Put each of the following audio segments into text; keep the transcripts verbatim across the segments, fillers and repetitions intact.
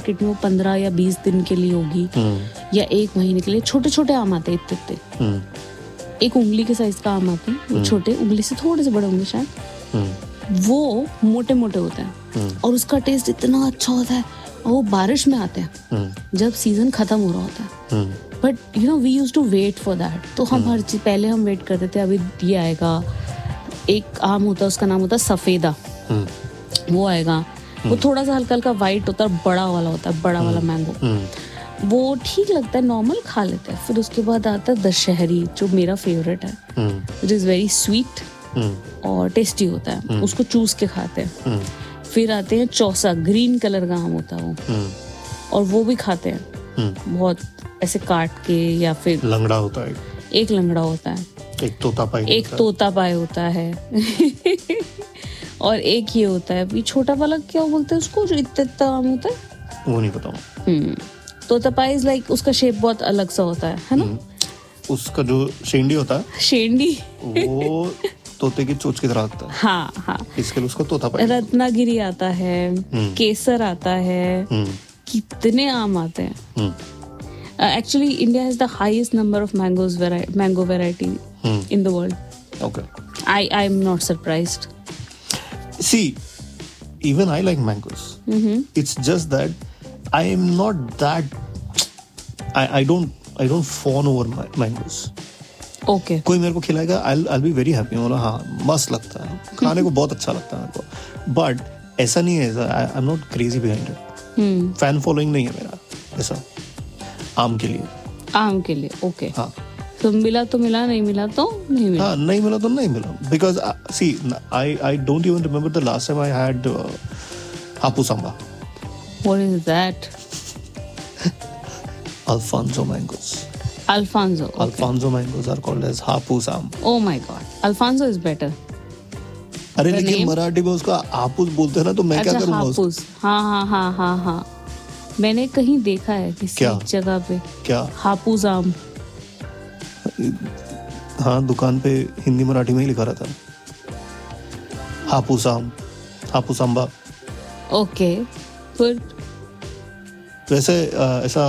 Market में वो पंद्रह या बीस दिन के लिए होगी या एक महीने के लिए। छोटे छोटे आम आते हैं इतने इतने, एक उंगली के साइज का आम आते हैं, वो छोटे, उंगली से थोड़े से बड़े होंगे शायद, वो मोटे मोटे होते हैं और उसका टेस्ट इतना अच्छा होता है। और वो बारिश में आते हैं जब सीजन खत्म हो रहा होता है। But you know we used to wait for that. तो हम हर चीज पहले हम वेट करते थे, अभी ये आएगा। एक आम होता है उसका नाम होता है सफेदा, वो आएगा। वो थोड़ा सा हल्का हल्का वाइट होता है, बड़ा वाला होता है, बड़ा वाला मैंगो, वो ठीक लगता है, नॉर्मल खा लेते हैं। फिर उसके बाद आता है दशहरी, जो मेरा फेवरेट है, इट इज वेरी स्वीट और टेस्टी होता है, उसको चूस के खाते हैं। फिर आते हैं चौसा, ग्रीन कलर का आम होता है वो, और वो भी खाते हैं बहुत ऐसे काट के, या फिर लंगड़ा होता है, एक लंगड़ा होता है, एक तोता पाई एक तोता पाई होता है और एक ये होता है, ये छोटा वाला क्या बोलते हैं उसको, जो इतना इतना आम होता है, वो नहीं पता। हम्म तोता पाई इज लाइक, उसका शेप बहुत अलग सा होता है है ना। उसका जो शेंडी होता है, शेंडी वो तोते की चोंच की तरह लगता है। हाँ हाँ, इसके लिए उसको तोता पाई। रत्नागिरी आता है, केसर आता है, कितने आम आते हैं। Actually India has the highest number of mangoes mango variety in the world. Okay, I I am not surprised. C, even I like mangoes. Mm-hmm. It's just that I am not that. I I don't I don't fawn over my mangoes. Okay. कोई मेरे को खिलाएगा, I'll I'll be very happy. बोला हाँ, मस्त लगता है, खाने को बहुत अच्छा लगता है मेरे को। But ऐसा नहीं है, I I'm not crazy behind it. Hmm. Fan following नहीं है मेरा ऐसा आम के लिए। आम के लिए, okay. हाँ। तो मिला तो मिला, नहीं मिला तो नहीं मिला। हाँ, नहीं मिला तो नहीं मिला। Because uh, see, I I don't even remember the last time I had uh, Hapus Amba. What is that? Alfonso mangoes. Alfonso. Okay. Alfonso mangoes are called as Hapus Am. Oh my God, Alfonso is better. अरे लेकिन मराठी में उसका हापुस बोलते हैं ना, तो मैं क्या करूँगा उसको? हापुस, हाँ हाँ हाँ हाँ हाँ, मैंने कहीं देखा है किसी जगह पे। क्या? हापुस आम। हाँ, दुकान पे हिंदी मराठी में ही लिखा रहता है, हापुस आम, हापुस आंबा। ओके, फिर वैसे ऐसा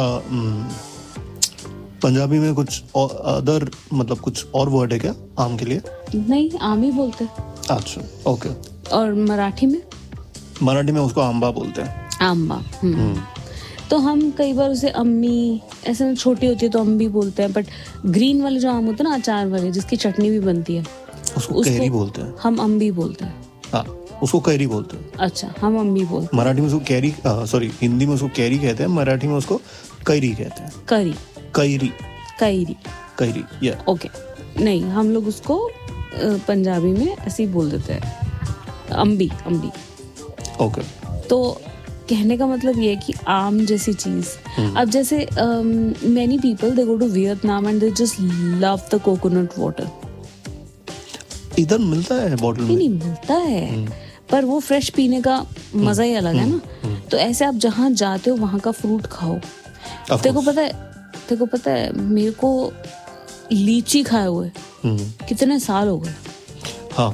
पंजाबी में कुछ अदर, मतलब कुछ और वर्ड है क्या आम के लिए? नहीं, आम ही बोलते हैं। अच्छा, ओके। और मराठी में? मराठी में उसको आंबा बोलते हैं। आंबा। हम्म। तो हम कई बार उसे अम्मी, ऐसे छोटी होती है तो अम्बी बोलते हैं, बट ग्रीन वाले जो आम होते हैं ना, अचार वाले, जिसकी चटनी भी बनती है, उसको, उसको कैरी बोलते हैं। हम अम्बी बोलते हैं। हाँ, उसको कैरी बोलते हैं। अच्छा, हम अम्बी बोलते हैं। मराठी में उसको कैरी, सॉरी, हिंदी में उसको कैरी कहते हैं, मराठी में उसको कैरी कहते हैं। करी, कैरी, कैरी, कैरी, या ओके। नहीं, हम लोग उसको पंजाबी में ऐसे ही बोल देते हैं, अम्बी, अम्बी। ओके। तो कहने का मतलब ये है कि आम जैसी चीज, अब जैसे many people they go to Vietnam and they just love the coconut water. इधर मिलता है बॉटल में? नहीं मिलता है, पर वो फ्रेश पीने का मजा ही अलग है ना। तो ऐसे आप जहाँ जाते हो वहाँ का फ्रूट खाओ। तेरे को पता है, तेरे को पता है मेरे को लीची खाए हुए कितने साल हो गए। हाँ,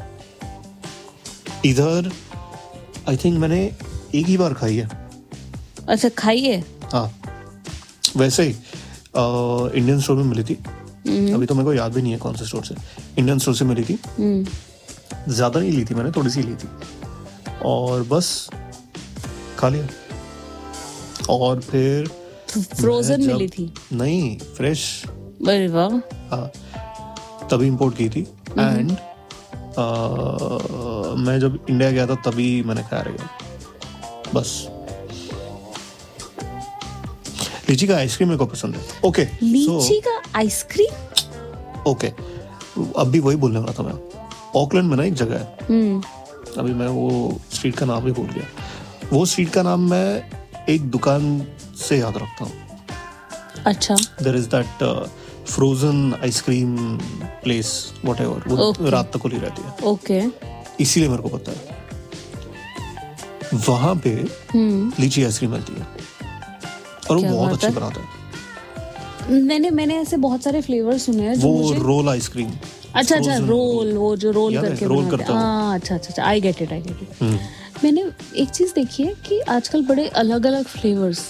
इधर आई थिंक मैंने एक ही बार खाई है। अच्छा, खाई है? हाँ, वैसे ही इंडियन स्टोर में मिली थी। अभी तो मेरे को याद भी नहीं है कौन से स्टोर से, इंडियन स्टोर से मिली थी। ज्यादा नहीं ली थी मैंने, थोड़ी सी ली थी और बस खा लिया। और फिर फ्रोजन मिली थी? नहीं, फ्रेश। अरे वाह। हाँ, तभी इंपोर्ट की थी। एंड मैं जब इंडिया गया था तभी मैंने खाया रहेगा बस। लीची का आइसक्रीम मेरे को पसंद है। ओके, लीची का आइसक्रीम? ओके, अब भी वही बोलने वाला था मैं। ऑकलैंड में ना एक जगह है, अभी मैं वो स्ट्रीट का नाम भी भूल गया। वो स्ट्रीट का नाम मैं एक दुकान से याद रखता हूँ। अच्छा। There is that frozen ice cream place, whatever, वो okay. रात तक खुली रहती है। Okay okay. इसीलिए मेरे को पता है वहां पे लीची आइसक्रीम मिलती है और वो बहुत अच्छी बनाता है। मैंने मैंने ऐसे बहुत सारे फ्लेवर सुने हैं। वो रोल आइसक्रीम। अच्छा अच्छा, रोल, वो जो रोल करके रोल करता है। अच्छा अच्छा, I get it, I get it. मैंने एक चीज देखी है कि आजकल बड़े अलग अलग फ्लेवर्स